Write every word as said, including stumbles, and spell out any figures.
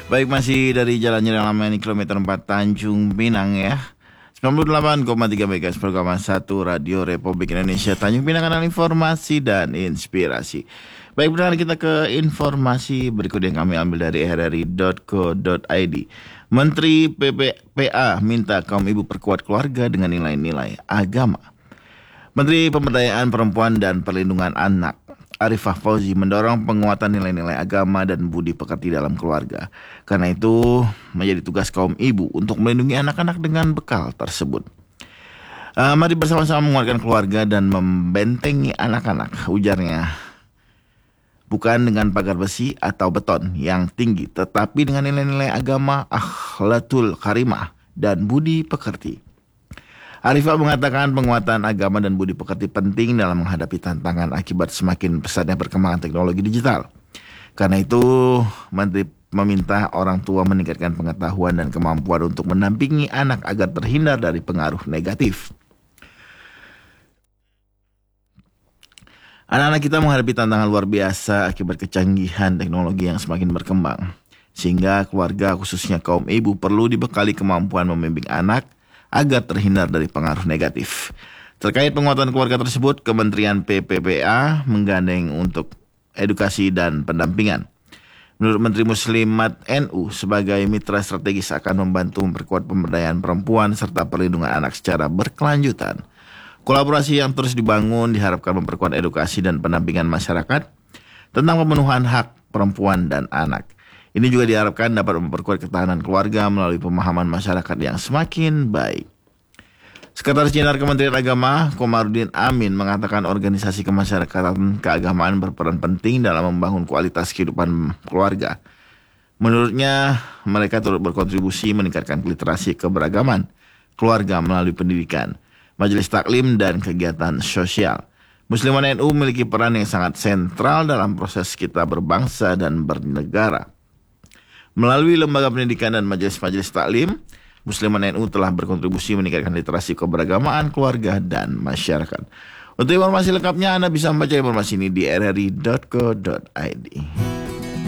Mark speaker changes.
Speaker 1: Baik, masih dari Jalan Jalan Lama ini kilometer empat Tanjung Pinang ya. sembilan puluh delapan koma tiga MHz program satu Radio Republik Indonesia Tanjung Pinang, kanal informasi dan inspirasi. Baik, benar, kita ke informasi berikut yang kami ambil dari r r i dot co dot i d. Menteri P P P A minta kaum ibu perkuat keluarga dengan nilai-nilai agama. Menteri Pemberdayaan Perempuan dan Perlindungan Anak Arifah Fauzi mendorong penguatan nilai-nilai agama dan budi pekerti dalam keluarga. Karena itu menjadi tugas kaum ibu untuk melindungi anak-anak dengan bekal tersebut. Uh, mari bersama-sama menguatkan keluarga dan membentengi anak-anak, ujarnya. Bukan dengan pagar besi atau beton yang tinggi, tetapi dengan nilai-nilai agama, akhlakul karimah, dan budi pekerti. Arifah mengatakan penguatan agama dan budi pekerti penting dalam menghadapi tantangan akibat semakin pesatnya perkembangan teknologi digital. Karena itu, Menteri meminta orang tua meningkatkan pengetahuan dan kemampuan untuk mendampingi anak agar terhindar dari pengaruh negatif. Anak-anak kita menghadapi tantangan luar biasa akibat kecanggihan teknologi yang semakin berkembang. Sehingga keluarga, khususnya kaum ibu, perlu dibekali kemampuan membimbing anak agar terhindar dari pengaruh negatif. Terkait penguatan keluarga tersebut, Kementerian P P P A menggandeng untuk edukasi dan pendampingan. Menurut Menteri Muslimat N U, sebagai mitra strategis akan membantu memperkuat pemberdayaan perempuan serta perlindungan anak secara berkelanjutan. Kolaborasi yang terus dibangun diharapkan memperkuat edukasi dan pendampingan masyarakat tentang pemenuhan hak perempuan dan anak. Ini juga diharapkan dapat memperkuat ketahanan keluarga melalui pemahaman masyarakat yang semakin baik. Sekretaris Jenderal Kementerian Agama, Komarudin Amin, mengatakan organisasi kemasyarakatan keagamaan berperan penting dalam membangun kualitas kehidupan keluarga. Menurutnya, mereka turut berkontribusi meningkatkan literasi keberagaman keluarga melalui pendidikan, majelis taklim, dan kegiatan sosial. Muslimat N U memiliki peran yang sangat sentral dalam proses kita berbangsa dan bernegara. Melalui lembaga pendidikan dan majelis-majelis taklim, Muslimat N U telah berkontribusi meningkatkan literasi keberagamaan keluarga dan masyarakat. Untuk informasi lengkapnya, Anda bisa membaca informasi ini di r r i dot co dot i d.